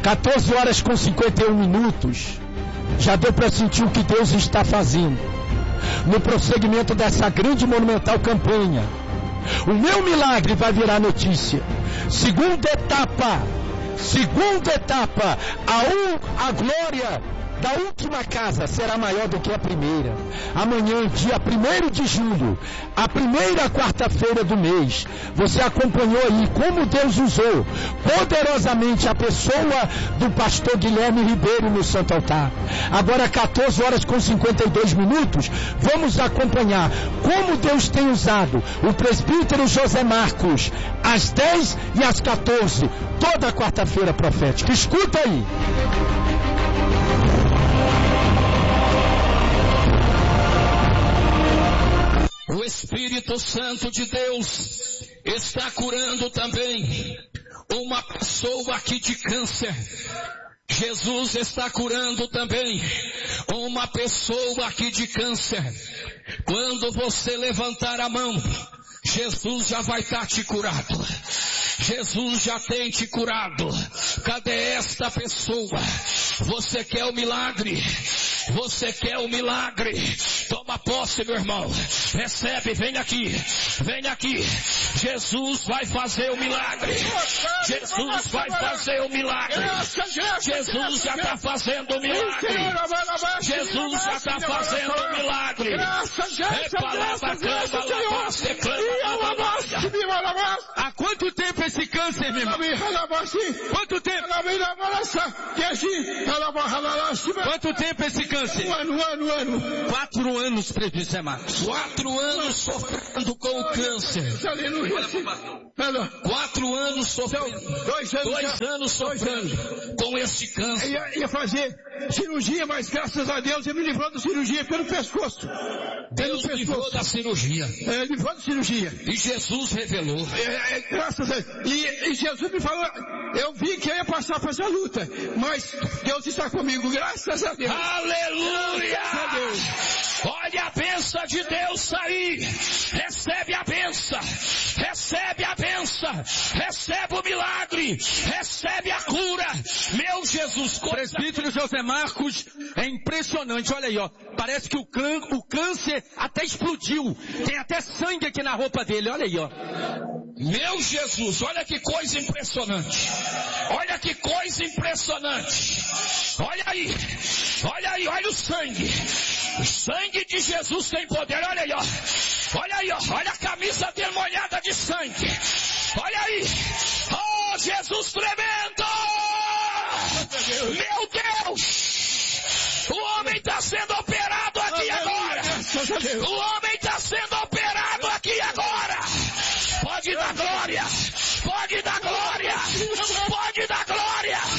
14 horas com 51 minutos. Já deu para sentir o que Deus está fazendo no prosseguimento dessa grande e monumental campanha. O meu milagre vai virar notícia. Segunda etapa, a glória da última casa será maior do que a primeira. Amanhã, dia 1º de julho, a primeira quarta-feira do mês, você acompanhou aí como Deus usou poderosamente a pessoa do pastor Guilherme Ribeiro no Santo Altar. Agora 14 horas com 52 minutos, vamos acompanhar como Deus tem usado o presbítero José Marcos às 10 e às 14, toda quarta-feira profética. Escuta aí. O Espírito Santo de Deus está curando também uma pessoa aqui de câncer. Jesus está curando também uma pessoa aqui de câncer. Quando você levantar a mão, Jesus já vai estar te curado. Jesus já tem te curado. Cadê esta pessoa? Você quer o milagre? Você quer o milagre? Toma posse, meu irmão. Recebe, vem aqui. Vem aqui. Jesus vai fazer o milagre. Jesus vai fazer o milagre. Jesus já está fazendo o milagre. Jesus já está fazendo o milagre. Há quanto tempo esse câncer, meu irmão? Quanto tempo? Quanto tempo esse câncer? Um ano. 4 anos, presbítero José Marcos. 4 anos sofrendo com o câncer. 4 anos sofrendo. 2 anos sofrendo com esse câncer. Ia fazer cirurgia, mas graças a Deus ele me livrou da cirurgia pelo pescoço. Deus livrou da cirurgia. Livrou da cirurgia. E Jesus revelou. Graças a Deus. E Jesus me falou, eu vi que eu ia passar por essa luta, mas Deus está comigo, graças a Deus. Aleluia! Olha a bênção de Deus aí. Recebe a bênção. Recebe a bênção. Recebe o milagre. Recebe a cura. Meu Jesus. Presbítero José Marcos, é impressionante. Olha aí, ó. Parece que o câncer até explodiu. Tem até sangue aqui na roupa dele. Olha aí, ó. Meu Jesus, olha que coisa impressionante. Olha que coisa impressionante. Olha aí, olha o sangue. O sangue de Jesus tem poder, olha aí, ó. Olha aí, ó, olha a camisa dele molhada de sangue. Olha aí. Oh, Jesus tremendo. Meu Deus. O homem está sendo operado aqui agora. O homem está sendo operado aqui agora. Pode dar glória. Pode dar